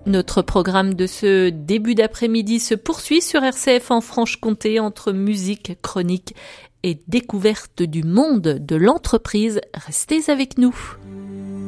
Notre programme de ce début d'après-midi se poursuit sur RCF en Franche-Comté entre musique, chronique et découverte du monde de l'entreprise. Restez avec nous.